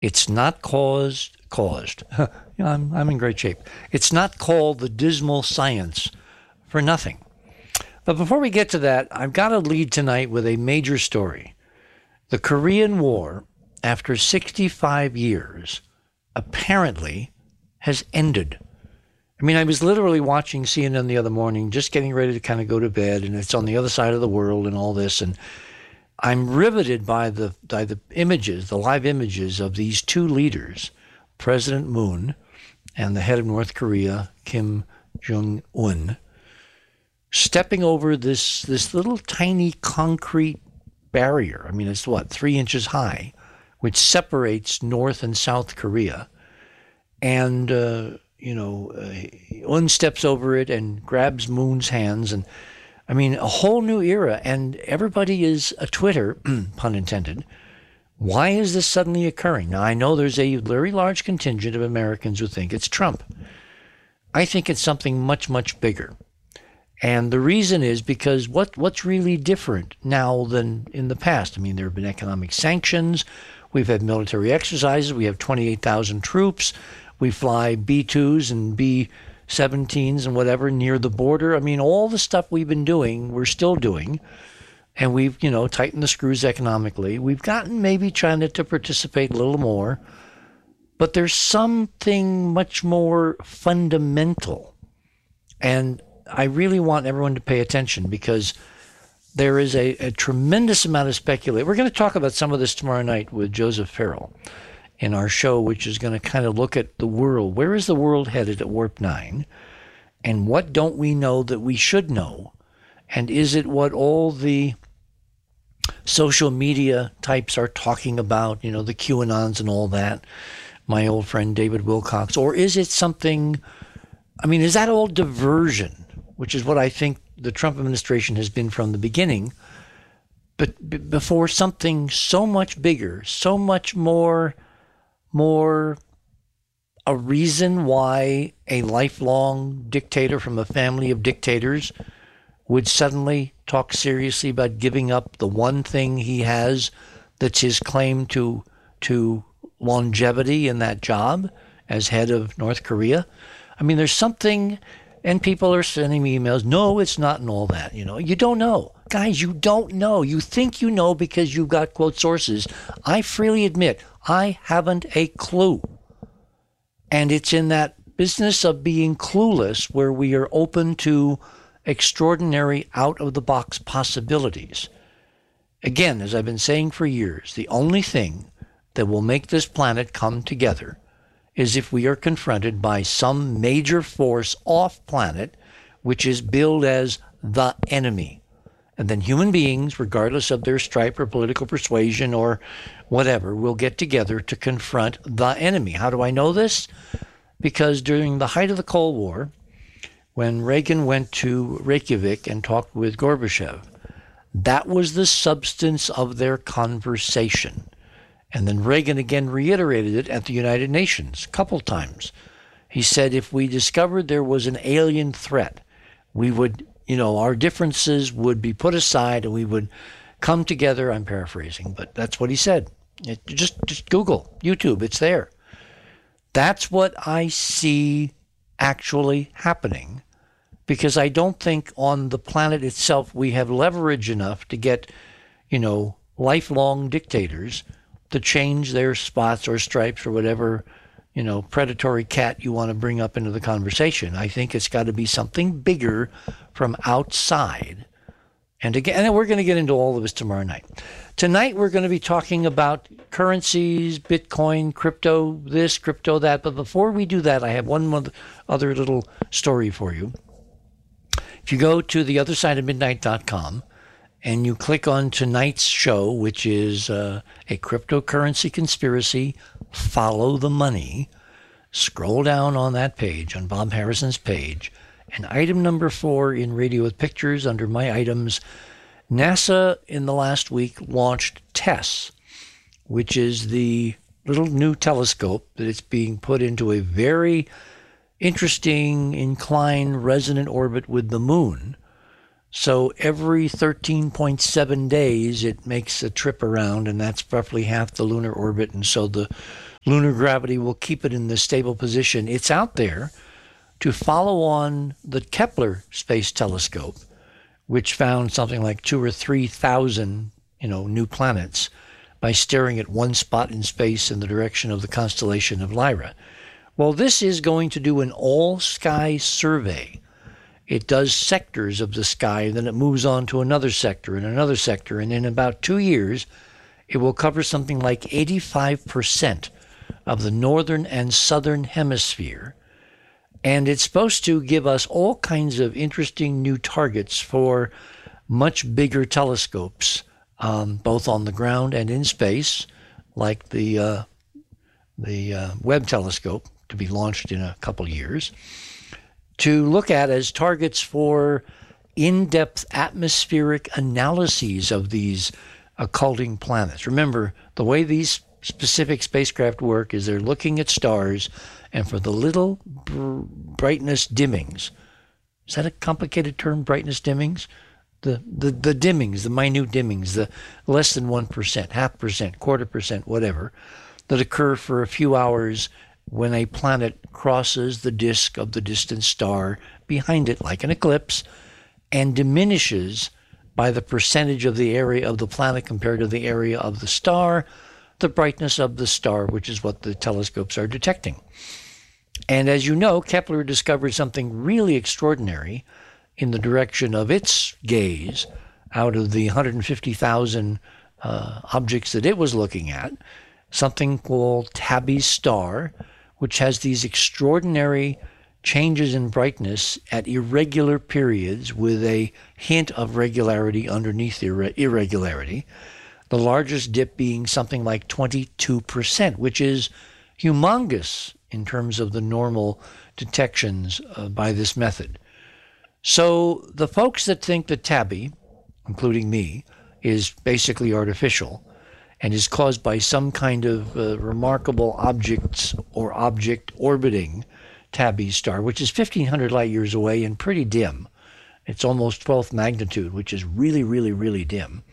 It's not caused. I'm in great shape. It's not called the dismal science for nothing. But before we get to that, I've got to lead tonight with a major story. The Korean War, after 65 years, apparently has ended. I mean, I was literally watching CNN the other morning, just getting ready to kind of go to bed, and it's on the other side of the world and all this, and I'm riveted by the images, the live images of these two leaders, President Moon and the head of North Korea, Kim Jong-un, stepping over this little tiny concrete barrier. I mean, it's 3 inches high, which separates North and South Korea. And, Un steps over it and grabs Moon's hands. And, I mean, a whole new era. And everybody is a Twitter, pun intended. Why is this suddenly occurring? Now, I know there's a very large contingent of Americans who think it's Trump. I think it's something much, much bigger. And the reason is because what's really different now than in the past? I mean, there have been economic sanctions. We've had military exercises. We have 28,000 troops. We fly B-2s and B-17s and whatever near the border. I mean, all the stuff we've been doing, we're still doing. And we've, tightened the screws economically. We've gotten maybe China to participate a little more. But there's something much more fundamental. And I really want everyone to pay attention because there is a tremendous amount of speculation. We're going to talk about some of this tomorrow night with Joseph Farrell in our show, which is going to kind of look at the world. Where is the world headed at Warp 9? And what don't we know that we should know? And is it what all the social media types are talking about, the QAnons and all that, my old friend David Wilcox? Or is it something, is that all diversion? Which is what I think the Trump administration has been from the beginning, but before something so much bigger, so much more a reason why a lifelong dictator from a family of dictators would suddenly talk seriously about giving up the one thing he has that's his claim to longevity in that job as head of North Korea. There's something. And people are sending me emails. No, it's not, and all that. You don't know. Guys, you don't know. You think you know because you've got, quote, sources. I freely admit, I haven't a clue. And it's in that business of being clueless where we are open to extraordinary out-of-the-box possibilities. Again, as I've been saying for years, the only thing that will make this planet come together is if we are confronted by some major force off planet, which is billed as the enemy. And then human beings, regardless of their stripe or political persuasion or whatever, will get together to confront the enemy. How do I know this? Because during the height of the Cold War, when Reagan went to Reykjavik and talked with Gorbachev, that was the substance of their conversation. And then Reagan again reiterated it at the United Nations a couple times. He said if we discovered there was an alien threat, we would, our differences would be put aside and we would come together. I'm paraphrasing, but that's what he said. Just Google, YouTube, it's there. That's what I see actually happening because I don't think on the planet itself we have leverage enough to get, lifelong dictators to change their spots or stripes or whatever, predatory cat you want to bring up into the conversation. I think it's got to be something bigger from outside. And again, we're going to get into all of this tomorrow night. Tonight, we're going to be talking about currencies, Bitcoin, crypto this, crypto that. But before we do that, I have one other little story for you. If you go to theothersideofmidnight.com, and you click on tonight's show, which is a cryptocurrency conspiracy, follow the money. Scroll down on that page, on Bob Harrison's page, and item number 4 in Radio with Pictures under my items, NASA in the last week launched TESS, which is the little new telescope that it's being put into a very interesting inclined resonant orbit with the moon. So every 13.7 days, it makes a trip around, and that's roughly half the lunar orbit. And so the Lunar gravity will keep it in the stable position. It's out there to follow on the Kepler Space Telescope, which found something like 2,000 or 3,000, new planets by staring at one spot in space in the direction of the constellation of Lyra. Well, this is going to do an all-sky survey. It does sectors of the sky, and then it moves on to another sector and another sector, and in about 2 years, it will cover something like 85% of the northern and southern hemisphere. And it's supposed to give us all kinds of interesting new targets for much bigger telescopes, both on the ground and in space, like the Webb telescope, to be launched in a couple years, to look at as targets for in-depth atmospheric analyses of these occulting planets. Remember, the way these specific spacecraft work is they're looking at stars, and for the little brightness dimmings, is that a complicated term, brightness dimmings? The dimmings, the minute dimmings, the less than 1%, 0.5%, 0.25%, whatever, that occur for a few hours when a planet crosses the disk of the distant star behind it, like an eclipse, and diminishes by the percentage of the area of the planet compared to the area of the star, the brightness of the star, which is what the telescopes are detecting. And as you know, Kepler discovered something really extraordinary in the direction of its gaze out of the 150,000 objects that it was looking at, something called Tabby's star, which has these extraordinary changes in brightness at irregular periods with a hint of regularity underneath the irregularity, the largest dip being something like 22%, which is humongous in terms of the normal detections by this method. So the folks that think that Tabby, including me, is basically artificial and is caused by some kind of remarkable objects or object orbiting Tabby's star, which is 1,500 light years away and pretty dim. It's almost 12th magnitude, which is really, really, really dim.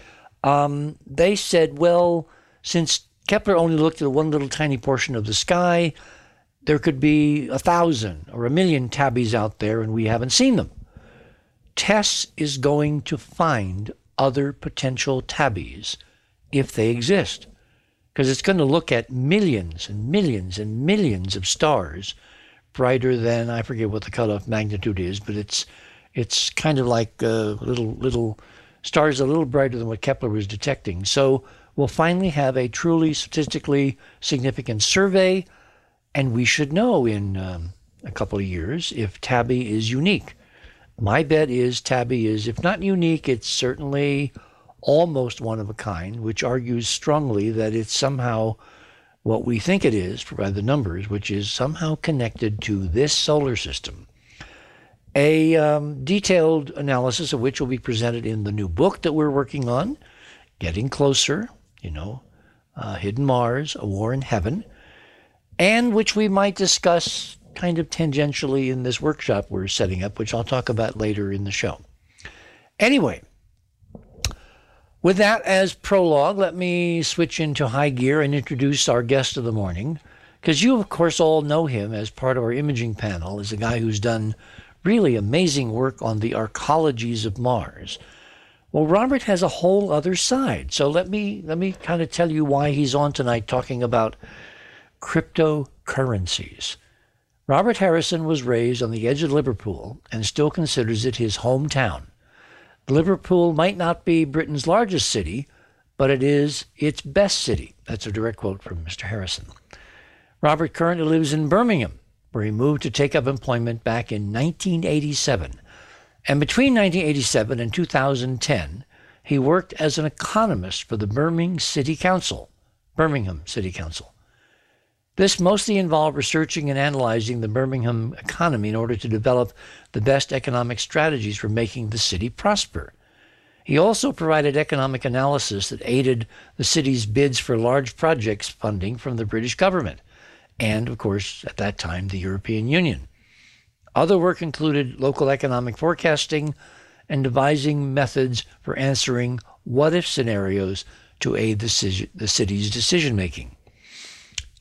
They said, well, since Kepler only looked at one little tiny portion of the sky, there could be 1,000 or 1,000,000 Tabbies out there and we haven't seen them. TESS is going to find other potential Tabbies if they exist, because it's going to look at millions and millions and millions of stars brighter than, I forget what the cutoff magnitude is, but it's kind of like little stars a little brighter than what Kepler was detecting. So we'll finally have a truly statistically significant survey, and we should know in a couple of years if Tabby is unique. My bet is Tabby is, if not unique, it's certainly almost one of a kind, which argues strongly that it's somehow what we think it is, by the numbers, which is somehow connected to this solar system. A detailed analysis of which will be presented in the new book that we're working on, Getting Closer, Hidden Mars, A War in Heaven, and which we might discuss kind of tangentially in this workshop we're setting up, which I'll talk about later in the show. Anyway, with that as prologue, let me switch into high gear and introduce our guest of the morning, because you, of course, all know him as part of our imaging panel as a guy who's done really amazing work on the arcologies of Mars. Well, Robert has a whole other side, so let me kind of tell you why he's on tonight talking about cryptocurrencies. Robert Harrison was raised on the edge of Liverpool and still considers it his hometown. Liverpool might not be Britain's largest city, but it is its best city. That's a direct quote from Mr. Harrison. Robert currently lives in Birmingham, where he moved to take up employment back in 1987. And between 1987 and 2010, he worked as an economist for the Birmingham City Council. This mostly involved researching and analyzing the Birmingham economy in order to develop the best economic strategies for making the city prosper. He also provided economic analysis that aided the city's bids for large projects funding from the British government and, of course, at that time, the European Union. Other work included local economic forecasting and devising methods for answering what-if scenarios to aid the city's decision-making.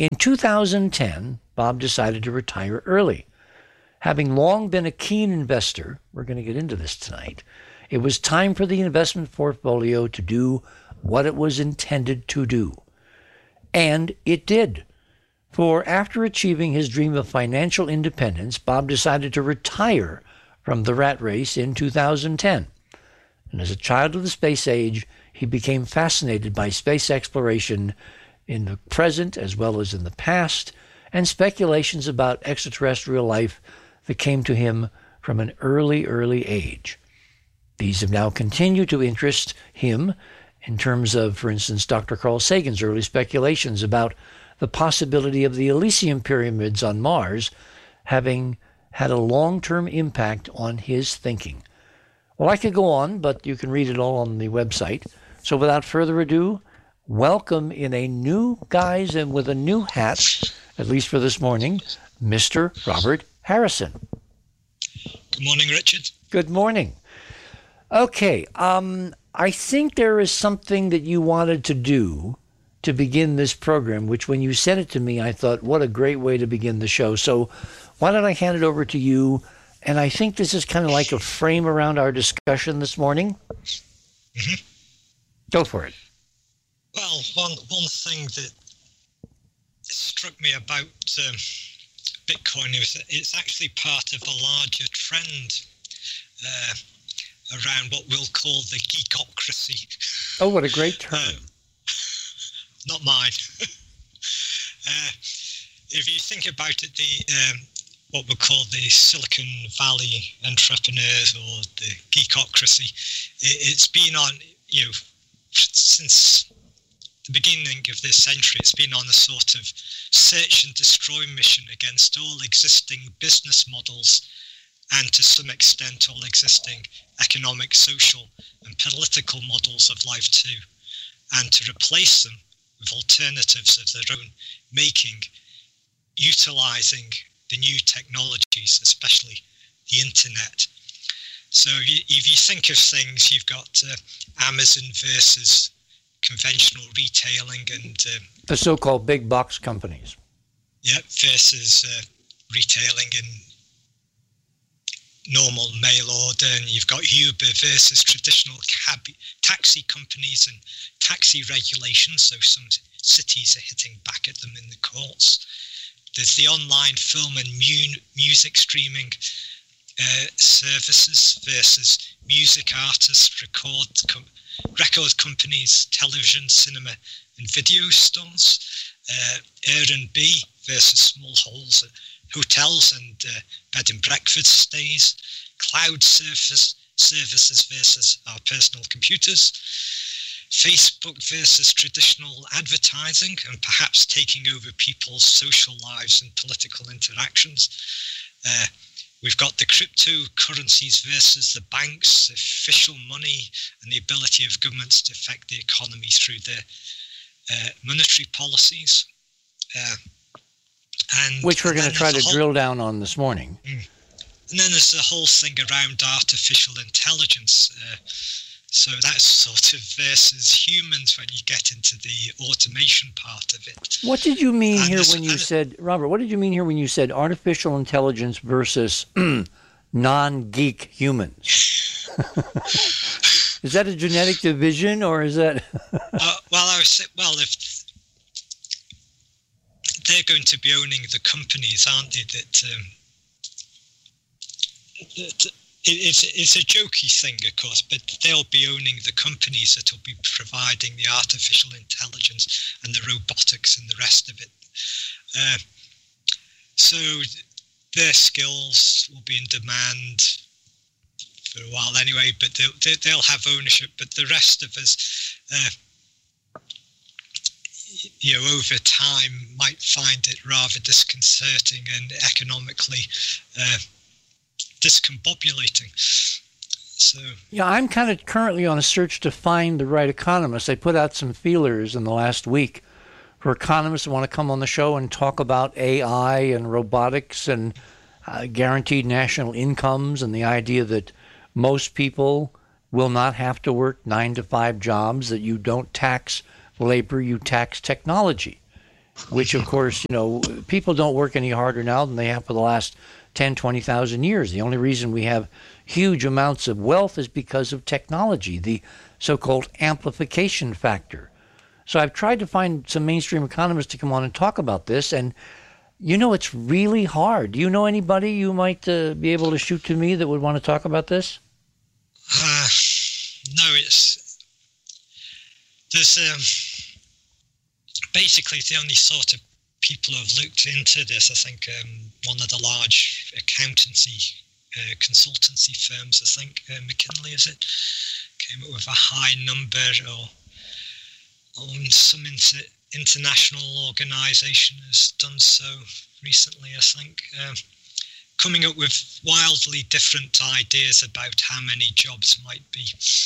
In 2010, Bob decided to retire early. Having long been a keen investor, we're going to get into this tonight, it was time for the investment portfolio to do what it was intended to do. And it did. For after achieving his dream of financial independence, Bob decided to retire from the rat race in 2010. And as a child of the space age, he became fascinated by space exploration in the present as well as in the past, and speculations about extraterrestrial life that came to him from an early age. These have now continued to interest him in terms of, for instance, Dr. Carl Sagan's early speculations about the possibility of the Elysium pyramids on Mars having had a long-term impact on his thinking. Well, I could go on, but you can read it all on the website. So without further ado, welcome in a new guise and with a new hat, at least for this morning, Mr. Robert Harrison. Good morning, Richard. Good morning. Okay, I think there is something that you wanted to do to begin this program, which when you sent it to me, I thought, what a great way to begin the show. So why don't I hand it over to you? And I think this is kind of like a frame around our discussion this morning. Mm-hmm. Go for it. Well, one thing that struck me about Bitcoin is that it's actually part of a larger trend around what we'll call the geekocracy. Oh, what a great term. Not mine. If you think about it, what we call the Silicon Valley entrepreneurs or the geekocracy, it's been on, since the beginning of this century, it's been on a sort of search and destroy mission against all existing business models and to some extent all existing economic, social and political models of life too, and to replace them with alternatives of their own making, utilizing the new technologies, especially the internet. So if you think of things, you've got Amazon versus conventional retailing and the so-called big box companies. Yep, versus retailing and normal mail order, and you've got Uber versus traditional taxi companies and taxi regulations, so some cities are hitting back at them in the courts. There's the online film and music streaming services versus music artists, record companies, television, cinema and video stores, Airbnb versus small hotels and bed and breakfast stays, cloud services versus our personal computers, Facebook versus traditional advertising and perhaps taking over people's social lives and political interactions. We've got the cryptocurrencies versus the banks, official money, and the ability of governments to affect the economy through their monetary policies. Which we're going to try to drill down on this morning. And then there's the whole thing around artificial intelligence. So that's sort of versus humans when you get into the automation part of it. What did you mean here when you said, Robert, what did you mean here when you said artificial intelligence versus non-geek humans? Is that a genetic division or is that? If they're going to be owning the companies, aren't they, it's a jokey thing, of course, but they'll be owning the companies that will be providing the artificial intelligence and the robotics and the rest of it. So their skills will be in demand for a while anyway, but they'll have ownership. But the rest of us, over time might find it rather disconcerting and economically discombobulating. So yeah, I'm kind of currently on a search to find the right economist. I put out some feelers in the last week for economists who want to come on the show and talk about AI and robotics and guaranteed national incomes and the idea that most people will not have to work 9-to-5 jobs, that you don't tax labor, you tax technology. which of course, people don't work any harder now than they have for the last 10, 20,000 years. The only reason we have huge amounts of wealth is because of technology, the so-called amplification factor. So I've tried to find some mainstream economists to come on and talk about this, and it's really hard. Do you know anybody you might be able to shoot to me that would want to talk about this? No, there's basically the only sort of people who have looked into this. I think one of the large accountancy consultancy firms, I think McKinsey, is it, came up with a high number, or some international organisation has done so recently, I think, coming up with wildly different ideas about how many jobs might be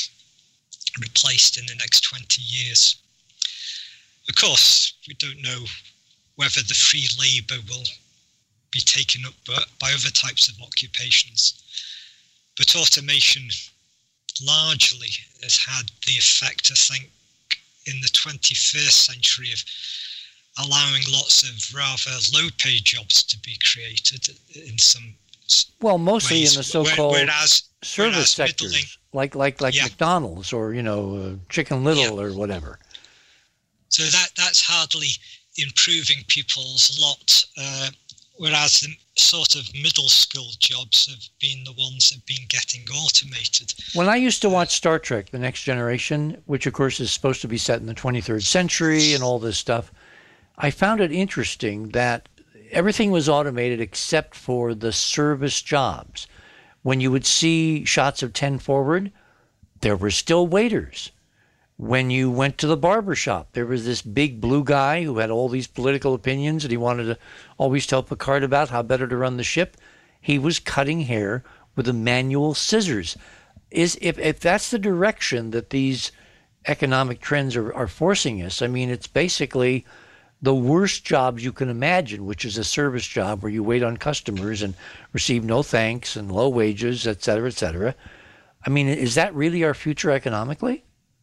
replaced in the next 20 years. Of course, we don't know whether the free labour will be taken up by other types of occupations. But automation largely has had the effect, I think, in the 21st century of allowing lots of rather low-paid jobs to be created in some mostly ways, in the so-called service sectors, middling, like McDonald's or Chicken Little or whatever. So that's hardly improving people's lot, whereas the sort of middle-skilled jobs have been the ones that have been getting automated. When I used to watch Star Trek, The Next Generation, which of course is supposed to be set in the 23rd century and all this stuff, I found it interesting that everything was automated except for the service jobs. When you would see shots of 10 Forward, there were still waiters. When you went to the barber shop, there was this big blue guy who had all these political opinions and he wanted to always tell Picard about how better to run the ship. He was cutting hair with a manual scissors. If that's the direction that these economic trends are forcing us, I mean, it's basically the worst jobs you can imagine, which is a service job where you wait on customers and receive no thanks and low wages, et cetera, et cetera. I mean, is that really our future economically?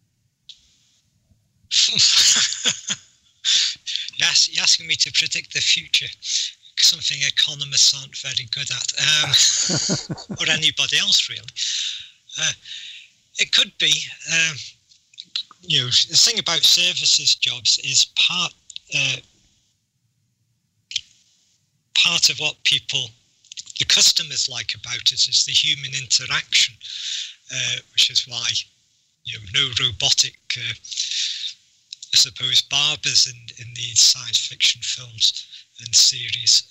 Yes, you're asking me to predict the future, something economists aren't very good at, or anybody else really. It could be. The thing about services jobs is part of what the customers like about it is the human interaction, which is why no robotic. I suppose barbers in these science fiction films and series.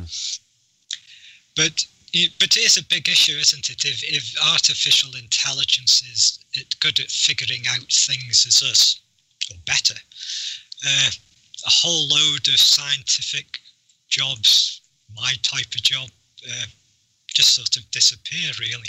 But it is a big issue, isn't it? If artificial intelligence is good at figuring out things as us, or better, a whole load of scientific jobs, my type of job, just sort of disappear, really,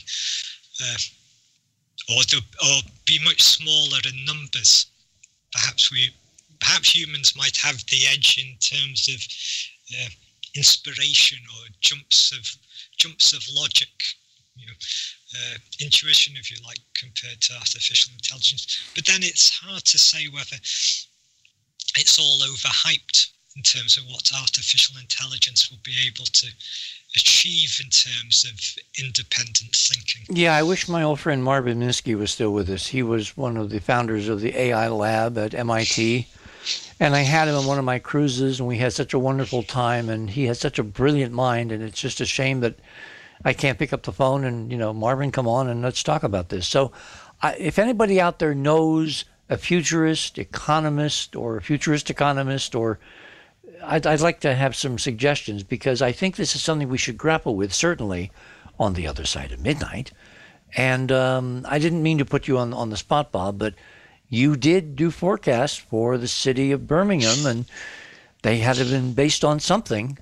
or be much smaller in numbers. Perhaps humans might have the edge in terms of inspiration or jumps of logic, intuition, if you like, compared to artificial intelligence. But then it's hard to say whether it's all overhyped in terms of what artificial intelligence will be able to achieve in terms of independent thinking. Yeah, I wish my old friend Marvin Minsky was still with us. He was one of the founders of the AI lab at MIT. And I had him on one of my cruises, and we had such a wonderful time, and he has such a brilliant mind, and it's just a shame that I can't pick up the phone and, Marvin, come on and let's talk about this. So if anybody out there knows a futurist economist or a futurist economist, or I'd like to have some suggestions, because I think this is something we should grapple with, certainly on the other side of midnight. And I didn't mean to put you on the spot, Bob, but you did do forecasts for the city of Birmingham, and they had to have been based on something.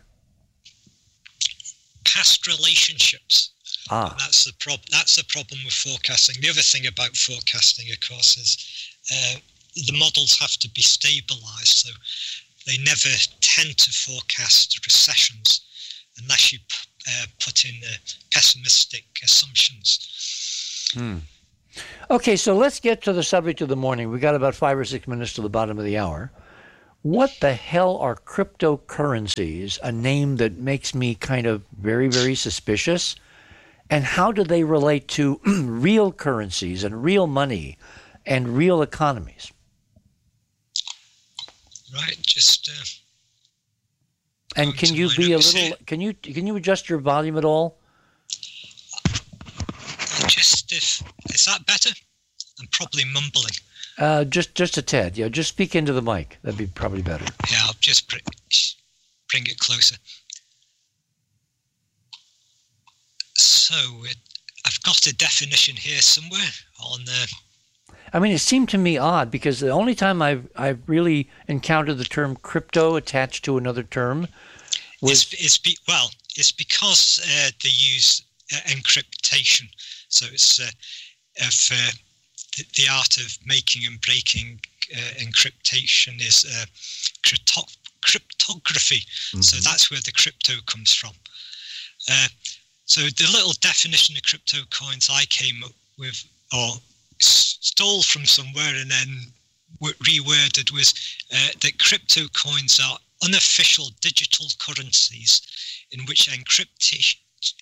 Past relationships. That's the problem. That's the problem with forecasting. The other thing about forecasting, of course, is the models have to be stabilized. So they never tend to forecast recessions unless you put in pessimistic assumptions. Okay, so let's get to the subject of the morning. We got about 5 or 6 minutes to the bottom of the hour. What the hell are cryptocurrencies? A name that makes me kind of very, very suspicious. And how do they relate to real currencies and real money and real economies? Right, just And can you be a little? Can you adjust your volume at all? just if is that better? I'm probably mumbling. Just a tad. Yeah, just speak into the mic. That'd be probably better. Yeah, I'll just bring it closer. So I've got a definition here somewhere on. I mean, it seemed to me odd because the only time I've really encountered the term crypto attached to another term was it's because they use encryptation. So it's of the art of making and breaking encryptation is cryptography. Mm-hmm. So that's where the crypto comes from. So the little definition of crypto coins I came up with, or stole from somewhere and then reworded, was that crypto coins are unofficial digital currencies in which encryption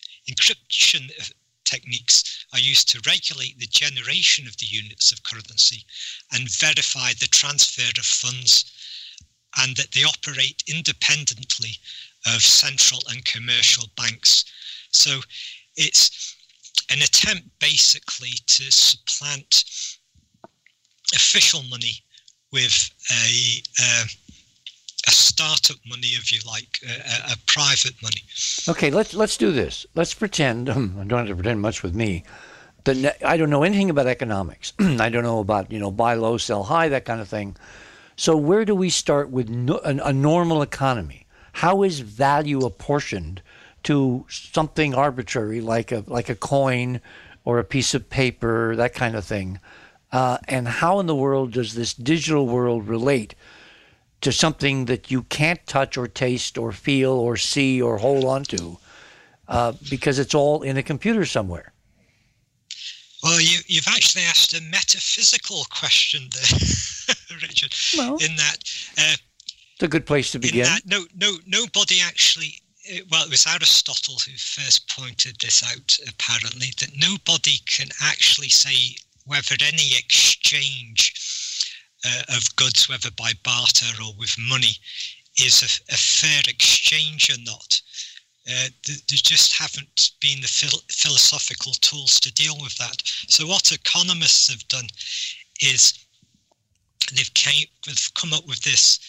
techniques are used to regulate the generation of the units of currency and verify the transfer of funds, and that they operate independently of central and commercial banks. So it's an attempt basically to supplant official money with a startup money, if you like, a private money. Okay, let's do this. Let's pretend, I don't have to pretend much with me, that I don't know anything about economics. I don't know about, buy low, sell high, that kind of thing. So where do we start with a normal economy? How is value apportioned to something arbitrary like a coin or a piece of paper, that kind of thing? And how in the world does this digital world relate to something that you can't touch or taste or feel or see or hold on to because it's all in a computer somewhere? Well, you've actually asked a metaphysical question there, Richard. Well, in that it's a good place to begin. In that nobody actually. Well, it was Aristotle who first pointed this out, apparently, that nobody can actually say whether any exchange of goods, whether by barter or with money, is a fair exchange or not. There just haven't been the philosophical tools to deal with that. So what economists have done is they've come up with this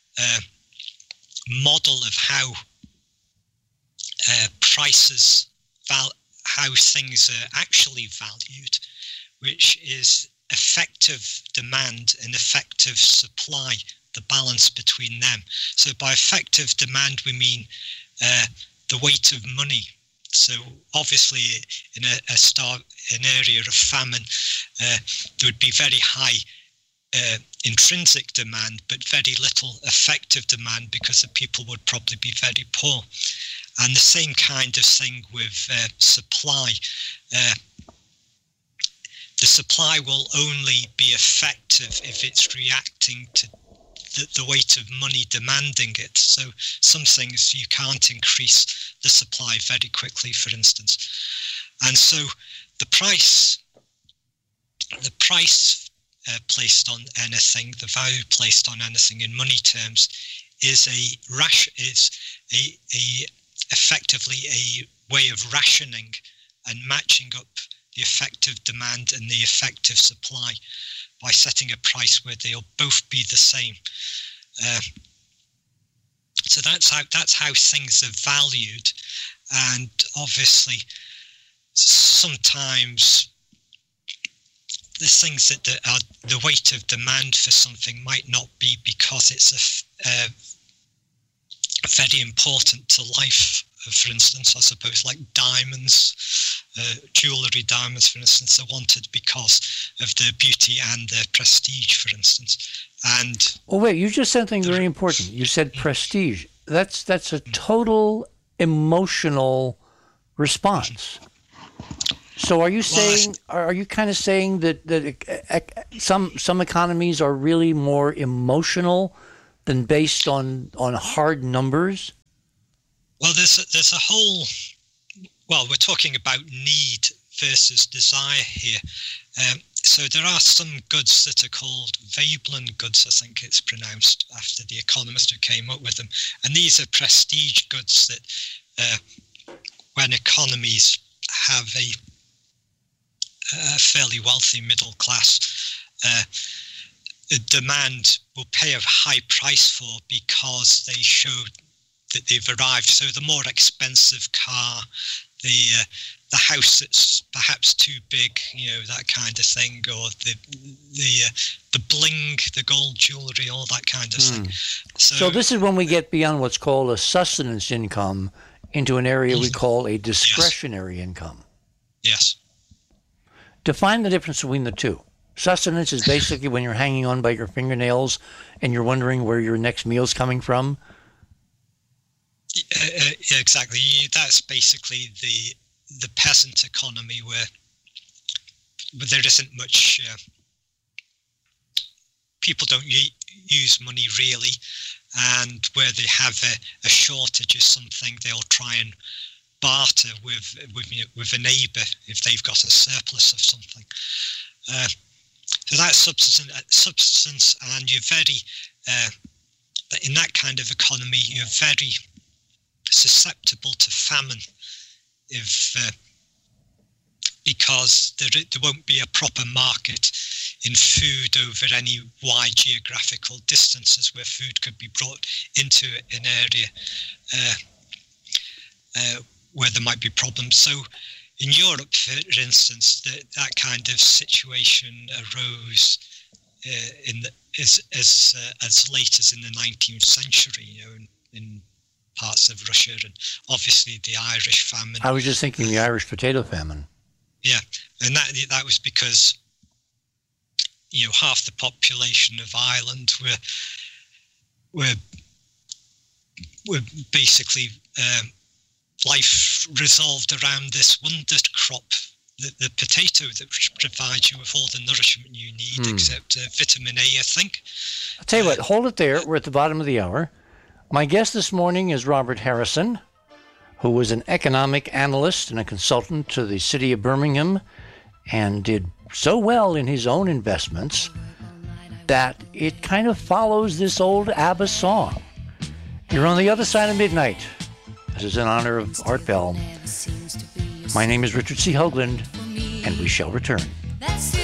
model of how prices, how things are actually valued, which is effective demand and effective supply, the balance between them. So by effective demand, we mean the weight of money. So obviously in an area of famine, there would be very high intrinsic demand, but very little effective demand because the people would probably be very poor. And the same kind of thing with supply. The supply will only be effective if it's reacting to the weight of money demanding it. So some things you can't increase the supply very quickly, for instance. And so the price placed on anything, the value placed on anything in money terms, is effectively a way of rationing and matching up the effective demand and the effective supply by setting a price where they'll both be the same. So that's how things are valued, and obviously sometimes the things that are the weight of demand for something might not be because it's very important to life. For instance, I suppose like diamonds, jewellery diamonds, for instance, are wanted because of their beauty and their prestige, for instance. And wait, you just said something very important. You said prestige. That's a total emotional response. So are you saying? Are you kind of saying that some economies are really more emotional than based on hard numbers? Well, there's a whole. Well, we're talking about need versus desire here. So there are some goods that are called Veblen goods, I think it's pronounced, after the economist who came up with them. And these are prestige goods that when economies have a fairly wealthy middle class, demand will pay a high price for because they show that they've arrived. So the more expensive car, the house that's perhaps too big, that kind of thing, or the bling, the gold jewelry, all that kind of thing. So this is when we get beyond what's called a sustenance income into an area we call a discretionary income. Yes. Define the difference between the two. Sustenance is basically when you're hanging on by your fingernails and you're wondering where your next meal's coming from. Exactly. That's basically the peasant economy where there isn't much. People don't use money really, and where they have a shortage of something, they'll try and barter with a neighbour if they've got a surplus of something. So that's substance, and you're very in that kind of economy, you're very susceptible to famine because there won't be a proper market in food over any wide geographical distances where food could be brought into an area where there might be problems. So in Europe, for instance, that kind of situation arose as late as in the 19th century, in parts of Russia, and obviously the Irish famine. I was just thinking the Irish potato famine. Yeah, and that was because half the population of Ireland were basically life resolved around this wonder crop, the potato that provides you with all the nourishment you need, except vitamin A, I think. I'll tell you what, hold it there. We're at the bottom of the hour. My guest this morning is Robert Harrison, who was an economic analyst and a consultant to the city of Birmingham and did so well in his own investments that it kind of follows this old ABBA song. You're on the other side of midnight. This is in honor of Art Bell. My name is Richard C. Hoagland, and we shall return.